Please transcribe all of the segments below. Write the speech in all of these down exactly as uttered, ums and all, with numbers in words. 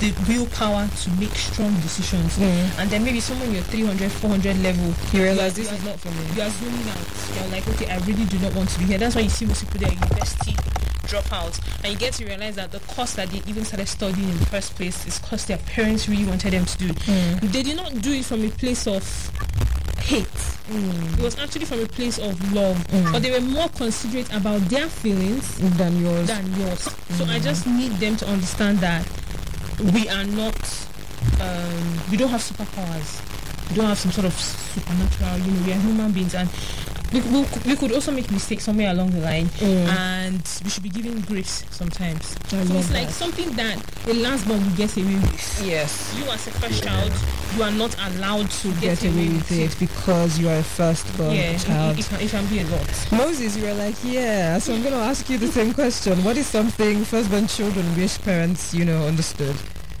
the willpower to make strong decisions. Mm. And then maybe someone you're three hundred, four hundred level, You realize you this are- is not for me. you are zooming out. You're like, okay, I really do not want to be here. That's why you see most people there at university drop out, and you get to realize that the course that they even started studying in the first place is because their parents really wanted them to do. Mm. They did not do it from a place of hate. Mm. It was actually from a place of love, Mm. but they were more considerate about their feelings Than yours. than yours. So I just need them to understand that we are not, um, we don't have superpowers. We don't have some sort of supernatural, you know, we are human beings, and we, we, we could also make mistakes somewhere along the line, Mm. and we should be given grace sometimes. I So love it's like that. something that the last born will get away with. Yes. You as a first child, you are not allowed to get, Get away with it because you are a firstborn Yeah, it, child. it, it, can, it can be a lot. Moses, you were like, yeah. So I'm going to ask you the same question. What is something firstborn children wish parents, you know, understood?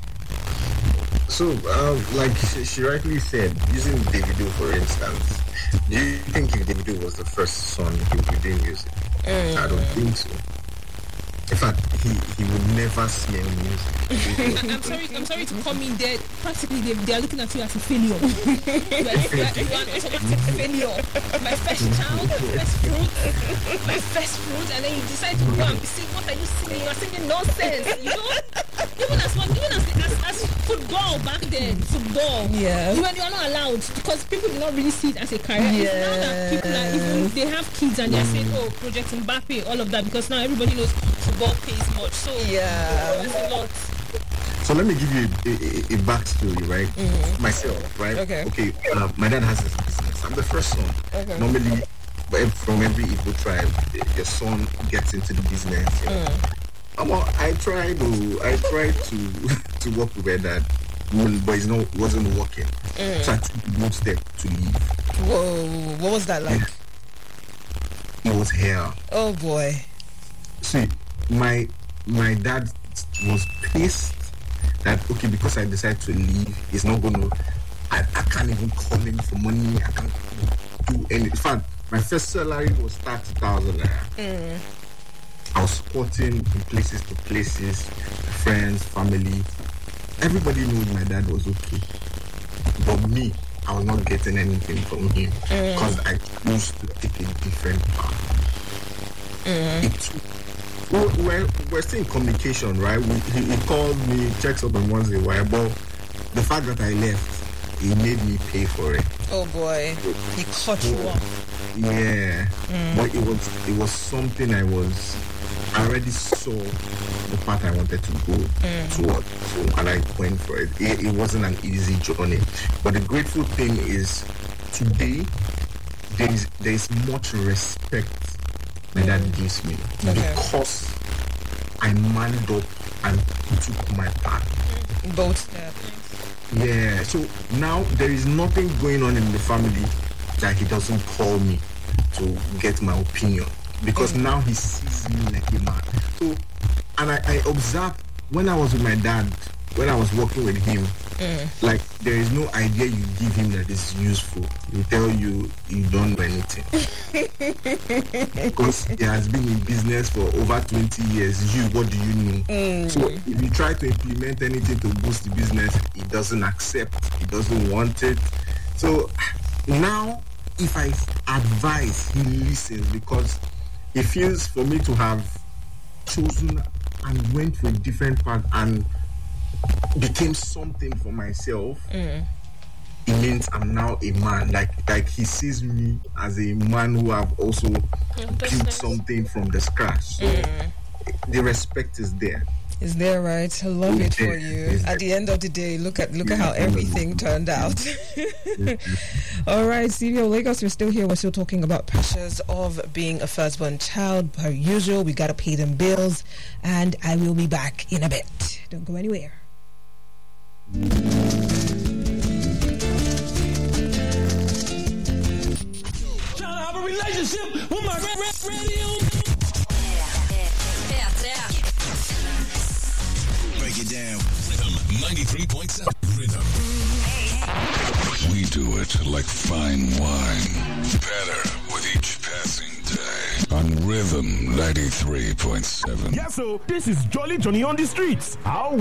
So, um, like she, she rightly said, using Davido for instance, do you think if Davido was the first son, he would be doing music? Mm. I don't think so. In fact, he, he would never see any music. I'm sorry, I'm sorry to come in there. Practically, they, they are looking at you as a failure. you, are, you, are, you are an automatic failure. My first child, my first fruit, my first fruit, and then you decide to go and sing. What are you singing? You are singing nonsense. You know, even as one, even as, as as football back then, football. Yeah. You were, you are not allowed because people do not really see it as a career. It's now that people are even they have kids and they are saying, oh, Project Mbappe, all of that, because now everybody knows football pays much. So Yeah. it's a lot. So let me give you a, a, a backstory, right? Mm-hmm. Myself, right? Okay. Okay. Uh, my dad has his business. I'm the first son. Okay. Normally, but from every Igbo tribe, the- your son gets into the business. You know? Mm. Um, well, I tried to, I tried to to work with my dad, but it's not it wasn't working. Mm. So I took one step to leave. Whoa. What was that like? It was hell. Oh, boy. See, my my dad was pissed that okay, because I decided to leave, he's not gonna. I, I can't even call him for money. I can't do any. In fact, my first salary was thirty thousand naira. Mm. I was supporting from places to places, friends, family. Everybody knew my dad was okay, but me, I was not getting anything from him because I chose to take a different path. It took Well, we're, we're still in communication, right? We, he, he calls me, checks up on once in a while, but the fact that I left, he made me pay for it. Oh, boy. He caught you up. Yeah, but it was it was something I was I already saw the path I wanted to go towards, so and I went for it. it. It wasn't an easy journey, but the grateful thing is today there is there is much respect my dad gives me Okay. because I manned up and took my path. Both steps. Yeah, so now there is nothing going on in the family that he doesn't call me to get my opinion because Mm. now he sees me like a man. So, and I, I observed when I was with my dad, when I was working with him, Mm. like there is no idea you give him that is useful. He tell you you don't know anything because he has been in business for over twenty years. You, what do you know? Mm. So if you try to implement anything to boost the business, he doesn't accept. He doesn't want it. So now, if I advise, he listens because he feels for me to have chosen and went for a different path and became something for myself. Mm. It means I'm now a man. Like like he sees me as a man who have also built something from the scratch. So Mm. the respect is there. Is there, right? I love it for you. At the end of the day, look at look at how everything turned out. All right, C V O Lagos, we're still here. We're still talking about pressures of being a firstborn child. Per usual, we gotta pay them bills, and I will be back in a bit. Don't go anywhere. Trying to have a relationship with my red, red radio. Break it down. Rhythm ninety-three point seven. Rhythm. We do it like fine wine. Better with each passing day. On Rhythm ninety-three point seven. Yeah, so this is Jolly Johnny on the streets. How